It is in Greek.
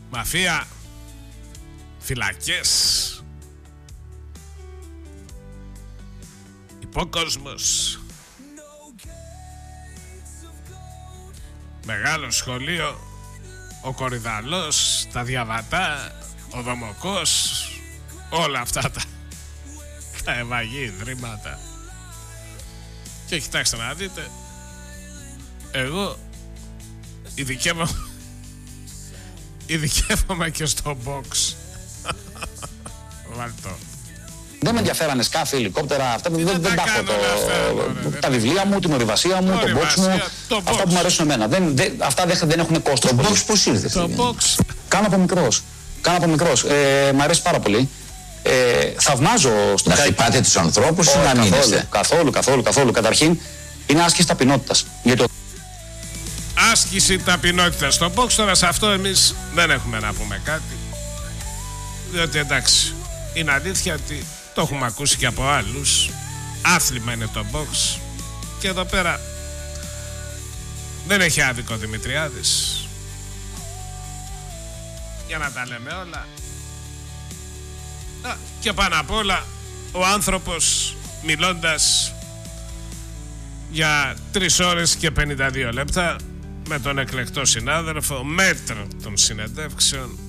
Μαφία, φυλακές, υπόκοσμος, μεγάλο σχολείο, ο Κορυδαλός, τα Διαβατά, ο Δομοκός, όλα αυτά τα ευαγή ιδρύματα. Και κοιτάξτε να δείτε, εγώ ειδικεύομαι και στο box. Βάλτο. Δεν με ενδιαφέρανε σκάφη, ελικόπτερα, αυτά δεν τα έχω. Τα βιβλία μου, την ορειβασία μου, το box μου, αυτά που μου αρέσουν εμένα. Αυτά δεν έχουν κόστος. Το box πώς ήρθε? Το box. Κάνω από μικρός. Μ' αρέσει πάρα πολύ. Θαυμάζω στο να χτυπάτε τους ανθρώπους ή να μείνετε? Καθόλου. Καταρχήν, είναι άσκηση ταπεινότητας. Άσκηση ταπεινότητας στο box. Τώρα σε αυτό εμείς δεν έχουμε να πούμε κάτι. Διότι εντάξει, είναι αλήθεια ότι το έχουμε ακούσει και από άλλους. Άθλημα είναι το box. Και εδώ πέρα δεν έχει άδικο ο Δημητριάδης. Για να τα λέμε όλα. Και πάνω απ' όλα ο άνθρωπος, μιλώντας για 3 ώρες και 52 λεπτά με τον εκλεκτό συνάδελφο, μέτρο των συνεντεύξεων,